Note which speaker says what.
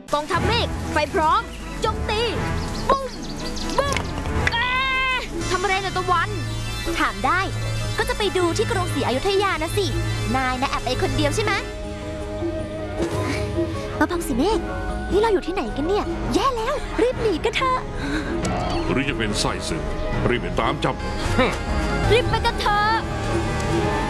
Speaker 1: กองทัพเมฆไฟพร้อมโจมตีปุ้มบุ้มทำอะไรนะตะวันถามได้ก็จะไปดูที่กรุงศรีอยุธยานะสินายนะแอบไปคนเดียวใช่ไหมมาพังสิเมฆนี่เราอยู่ที่ไหนกันเนี่ยแย่แล้วรีบหนีกันเถอะ
Speaker 2: หรือจะเป็นไส้ศึกรีบไปตามจับ
Speaker 1: รีบไปกันเถอะ